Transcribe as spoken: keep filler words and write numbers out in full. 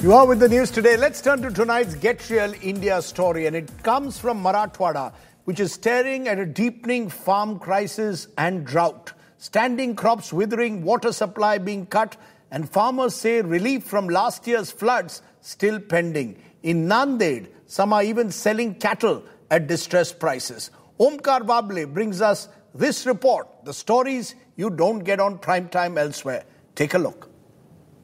You are with the news today. Let's turn to tonight's Get Real India story, and it comes from Marathwada, which is staring at a deepening farm crisis and drought. Standing crops withering, water supply being cut, and farmers say relief from last year's floods still pending. In Nanded, some are even selling cattle at distressed prices. Omkar Bable brings us this report, the stories you don't get on primetime elsewhere. Take a look.